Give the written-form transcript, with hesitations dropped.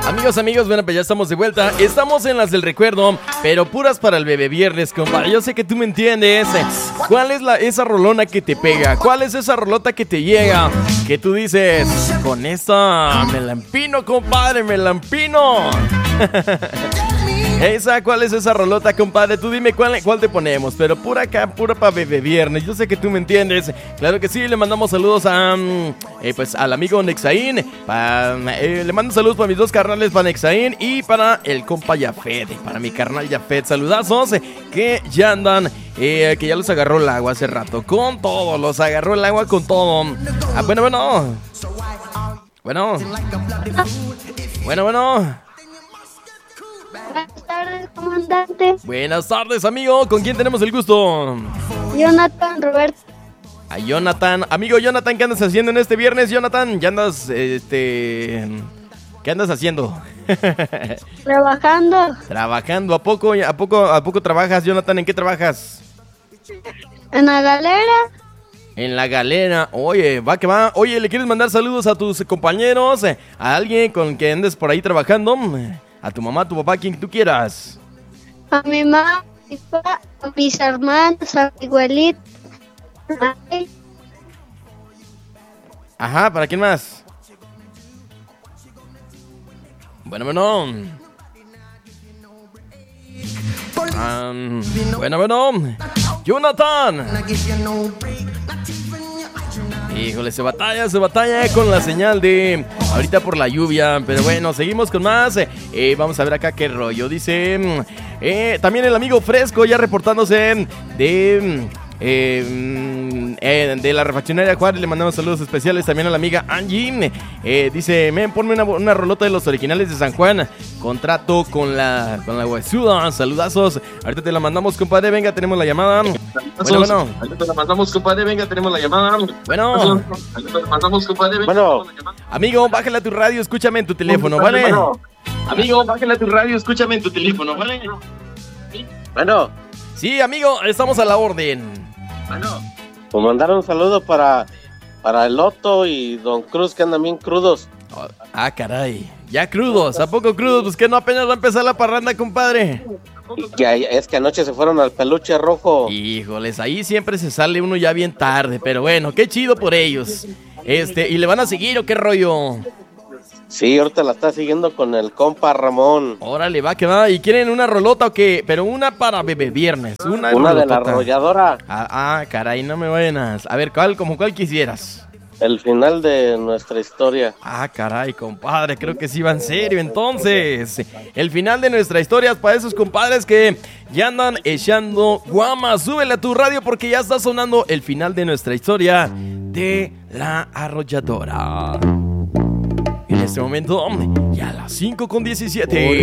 Amigos, bueno, pues ya estamos de vuelta. Estamos en las del recuerdo, pero puras para el bebé viernes, compadre. Yo sé que tú me entiendes. ¿Cuál es esa rolona que te pega? ¿Cuál es esa rolota que te llega? Que tú dices, con esta me la empino, compadre, me la empino. ¿Cuál es esa rolota, compadre? Tú dime cuál te ponemos, pero pura acá, pura para bebé viernes. Yo sé que tú me entiendes. Claro que sí, le mandamos saludos a pues al amigo Nexaín. Le mando saludos para mis dos carnales, para Nexaín y para el compa Yafet, para mi carnal Yafet. Saludazos que ya andan, que ya los agarró el agua hace rato. Con todo, los agarró el agua con todo. Bueno. Buenas tardes, comandante. Buenas tardes, amigo. ¿Con quién tenemos el gusto? Jonathan Roberto. A Jonathan. Amigo Jonathan, ¿qué andas haciendo en este viernes, Jonathan? ¿Ya andas, ¿qué andas haciendo? Trabajando. Trabajando. ¿A poco trabajas, Jonathan? ¿En qué trabajas? En la galera. En la galera. Oye, va que va. Oye, ¿le quieres mandar saludos a tus compañeros? ¿A alguien con quien andes por ahí trabajando? ¿A tu mamá, a tu papá, quien tú quieras? A mi mamá, a mi papá, a mis hermanos, a mi abuelita. Ajá, ¿para quién más? Bueno. Jonathan. Híjole, se batalla con la señal de ahorita por la lluvia. Pero bueno, seguimos con más. Vamos a ver acá qué rollo. Dice también el amigo Fresco ya reportándose de la refaccionaria Juárez. Le mandamos saludos especiales también a la amiga Angie. Dice, ponme una rolota de los originales de San Juan. Contrato con la huesuda. Saludazos. Ahorita te la mandamos, compadre. Venga, tenemos la llamada. Bueno. Ahorita te la mandamos, compadre. Venga, tenemos la llamada. Bueno. Ahorita te la mandamos, compadre. Venga, bueno. Amigo, bájale a tu radio, escúchame en tu teléfono, ¿vale? Bueno. Amigo, bájale a tu radio, escúchame en tu teléfono, ¿vale? Bueno. Sí, amigo, estamos a la orden. Bueno. Pues mandar un saludo para el Loto y Don Cruz, que andan bien crudos. Ah, caray. Ya crudos. ¿A poco crudos? Pues que no apenas va a empezar la parranda, compadre. Es que anoche se fueron al Peluche Rojo. Híjoles, ahí siempre se sale uno ya bien tarde. Pero bueno, qué chido por ellos. ¿Y le van a seguir o qué rollo? Sí, ahorita la está siguiendo con el compa Ramón. Órale, va que va. ¿Y quieren una rolota o qué? Pero una para bebé viernes. Una de la arrolladora. Caray, no me vayan a ver, ¿cuál quisieras? El final de nuestra historia. Ah, caray, compadre, creo que sí va en serio. Entonces, el final de nuestra historia es para esos compadres que ya andan echando guama. Súbele a tu radio porque ya está sonando el final de nuestra historia de la arrolladora. En este momento, ya a las 5:17.